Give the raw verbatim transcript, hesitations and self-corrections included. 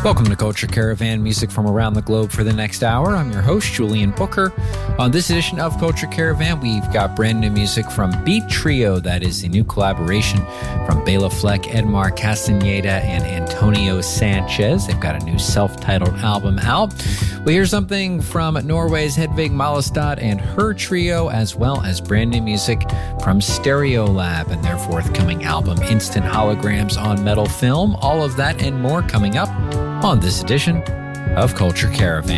Welcome to Culture Caravan, music from around the globe for the next hour. I'm your host, Julian Booker. On this edition of Culture Caravan, we've got brand new music from Beat Trio. That is the new collaboration from Bela Fleck, Edmar Castaneda, and Antonio Sanchez. They've got a new self-titled album out. We hear something from Norway's Hedvig Malestad and her trio, as well as brand new music from Stereolab and their forthcoming album, Instant Holograms on Metal Film. All of that and more coming up on this edition of Culture Caravan.